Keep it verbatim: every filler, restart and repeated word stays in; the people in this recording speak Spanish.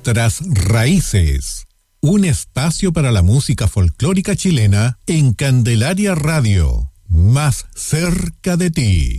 Nuestras raíces. Un espacio para la música folclórica chilena en Candelaria Radio. Más cerca de ti.